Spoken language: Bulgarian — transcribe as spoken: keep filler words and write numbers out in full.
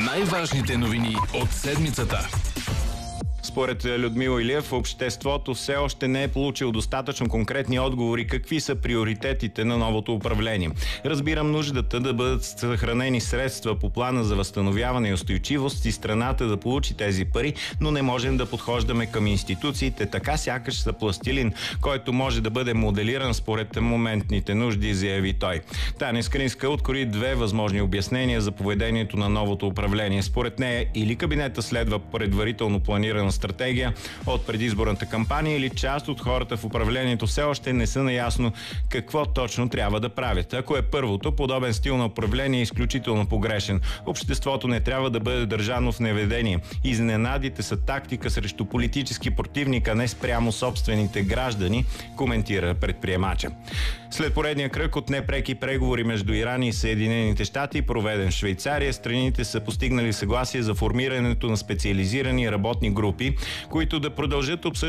Най-важните новини от седмицата. Според Людмила Илиев, обществото все още не е получило достатъчно конкретни отговори какви са приоритетите на новото управление. Разбирам нуждата да бъдат съхранени средства по плана за възстановяване и устойчивост и страната да получи тези пари, но не можем да подхождаме към институциите така сякаш са пластилин, който може да бъде моделиран според моментните нужди, заяви той. Таня Скринска открои две възможни обяснения за поведението на новото управление. Според нея или кабинета следва предварително планирана стратегия от предизборната кампания, или част от хората в управлението все още не са наясно какво точно трябва да правят. Ако е първото, подобен стил на управление е изключително погрешен. Обществото не трябва да бъде държано в неведение. Изненадите са тактика срещу политически противник, а не спрямо собствените граждани, коментира предприемача. След поредния кръг от непреки преговори между Иран и Съединените щати, проведен в Швейцария, страните са постигнали съгласие за формирането на специализирани работни групи, които да продължат обсъждането